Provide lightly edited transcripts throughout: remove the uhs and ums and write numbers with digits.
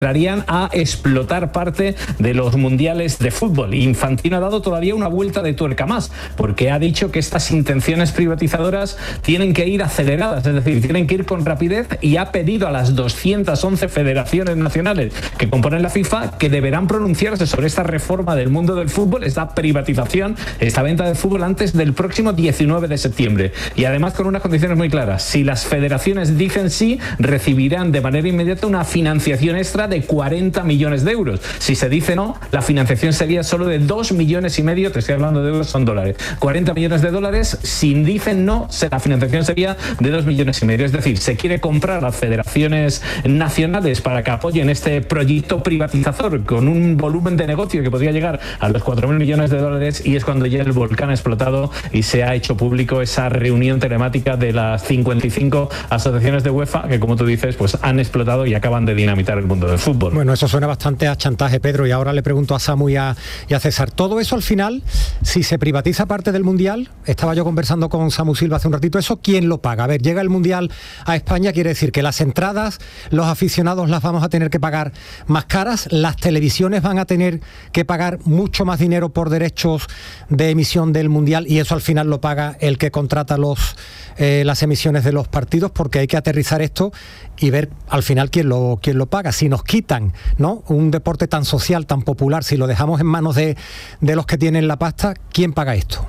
entrarían a explotar parte de los mundiales de fútbol. Infantino ha dado todavía una vuelta de tuerca más, porque ha dicho que estas intenciones privatizadoras tienen que ir aceleradas, es decir, tienen que ir con rapidez, y ha pedido a las 211 federaciones nacionales que componen la FIFA que deberán pronunciarse sobre esta reforma del mundo del fútbol, esta privatización, esta venta de fútbol antes del próximo 19 de septiembre. Y además con unas condiciones muy claras. Si las federaciones dicen sí, recibirán de manera inmediata una financiación extra de 40 millones de euros. Si se dice no, la financiación sería solo de 2,5 millones, te estoy hablando de euros, son dólares. 40 millones de dólares, si dicen no, la financiación sería de 2,5 millones. Es decir, se quiere comprar a las federaciones nacionales para que apoyen este proyecto privatizador con un volumen de negocio que podría llegar a los 4.000 millones de dólares, y es cuando ya el volcán ha explotado y se ha hecho público esa reunión telemática de las 55 asociaciones de UEFA que, como tú dices, pues han explotado y acaban de dinamitar el mundo del fútbol. Bueno, eso suena bastante a chantaje, Pedro, y ahora le pregunto a Samu y a César. Todo eso al final, si se privatiza parte del Mundial, estaba yo conversando con Samu Silva hace un ratito, ¿eso quién lo paga? A ver, llega el Mundial a España, quiere decir que las entradas, los aficionados las vamos a tener que pagar más caras, las televisiones van a tener que pagar mucho más dinero por derechos de emisión del Mundial, y eso al final lo paga el que contrata las emisiones de los partidos, porque hay que aterrizar esto y ver al final quién lo paga. Si nos quitan, ¿no?, un deporte tan social, tan popular, si lo dejamos en manos de los que tienen la pasta, ¿quién paga esto?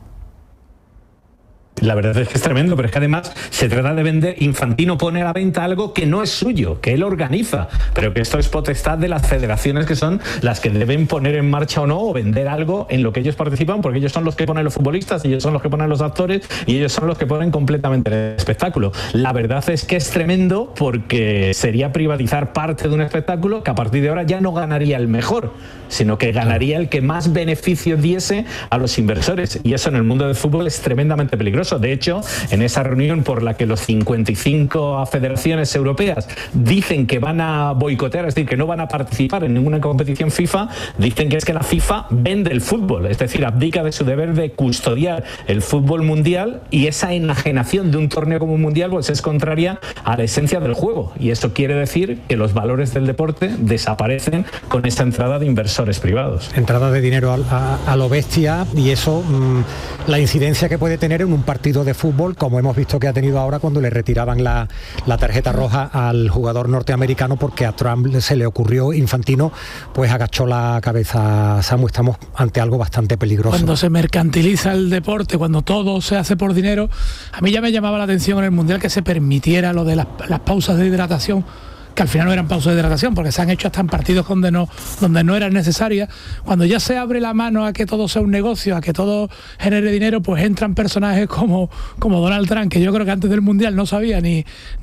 La verdad es que es tremendo, pero es que además se trata de vender. Infantino pone a la venta algo que no es suyo, que él organiza, pero que esto es potestad de las federaciones, que son las que deben poner en marcha o no, o vender algo en lo que ellos participan, porque ellos son los que ponen los futbolistas, ellos son los que ponen los actores, y ellos son los que ponen completamente el espectáculo. La verdad es que es tremendo, porque sería privatizar parte de un espectáculo que a partir de ahora ya no ganaría el mejor, sino que ganaría el que más beneficio diese a los inversores, y eso en el mundo del fútbol es tremendamente peligroso. De hecho, en esa reunión por la que los 55 federaciones europeas dicen que van a boicotear, es decir, que no van a participar en ninguna competición FIFA, dicen que es que la FIFA vende el fútbol, es decir, abdica de su deber de custodiar el fútbol mundial, y esa enajenación de un torneo como un mundial pues es contraria a la esencia del juego, y eso quiere decir que los valores del deporte desaparecen con esa entrada de inversores privados. Entrada de dinero a lo bestia, y eso, la incidencia que puede tener en un partido de fútbol, como hemos visto que ha tenido ahora cuando le retiraban la tarjeta roja al jugador norteamericano porque a Trump se le ocurrió. Infantino pues agachó la cabeza. Samu, estamos ante algo bastante peligroso. Cuando se mercantiliza el deporte, cuando todo se hace por dinero, a mí ya me llamaba la atención en el Mundial que se permitiera lo de las pausas de hidratación, que al final no eran pausas de hidratación, porque se han hecho hasta en partidos donde no eran necesarias. Cuando ya se abre la mano a que todo sea un negocio, a que todo genere dinero, pues entran personajes como Donald Trump, que yo creo que antes del Mundial no sabía ni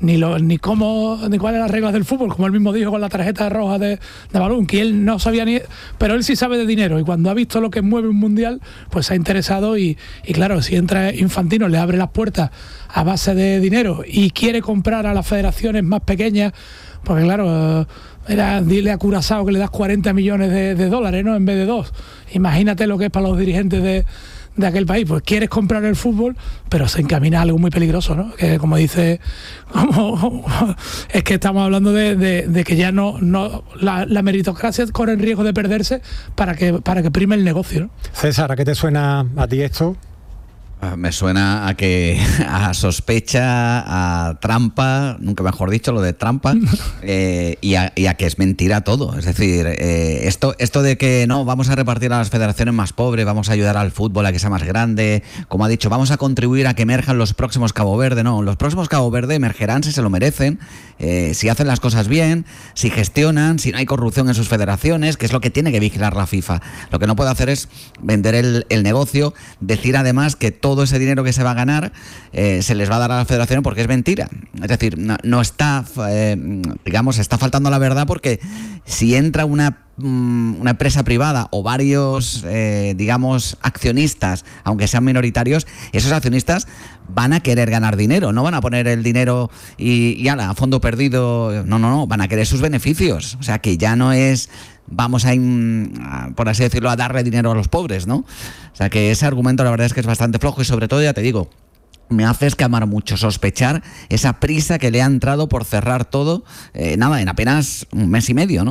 cuáles eran las reglas del fútbol, como él mismo dijo con la tarjeta roja de balón, que él no sabía pero él sí sabe de dinero, y cuando ha visto lo que mueve un Mundial, pues se ha interesado, y claro, si entra Infantino, le abre las puertas a base de dinero y quiere comprar a las federaciones más pequeñas, porque claro, dile a Curazao que le das 40 millones de dólares, ¿no?, en vez de 2. Imagínate lo que es para los dirigentes de aquel país. Pues quieres comprar el fútbol, pero se encamina a algo muy peligroso, ¿no? Que como dice, es que estamos hablando de que ya no la meritocracia corre el riesgo de perderse para que prime el negocio, ¿no? César, ¿a qué te suena a ti esto? Me suena a sospecha, a trampa, nunca mejor dicho, lo de trampa, y a que es mentira todo. Es decir, esto de que no, vamos a repartir a las federaciones más pobres, vamos a ayudar al fútbol a que sea más grande, como ha dicho, vamos a contribuir a que emerjan los próximos Cabo Verde. No, los próximos Cabo Verde emergerán si se lo merecen, si hacen las cosas bien, si gestionan, si no hay corrupción en sus federaciones, que es lo que tiene que vigilar la FIFA. Lo que no puede hacer es vender el negocio, decir además que todo ese dinero que se va a ganar se les va a dar a la federación, porque es mentira. Es decir, no está, digamos, está faltando la verdad, porque si entra una empresa privada o varios, digamos, accionistas, aunque sean minoritarios, esos accionistas van a querer ganar dinero, no van a poner el dinero y ala, a fondo perdido, no, van a querer sus beneficios. O sea, que ya no es vamos a, por así decirlo, a darle dinero a los pobres, ¿no? O sea, que ese argumento la verdad es que es bastante flojo, y sobre todo, ya te digo, me hace escamar mucho, sospechar esa prisa que le ha entrado por cerrar todo, en apenas un mes y medio, ¿no?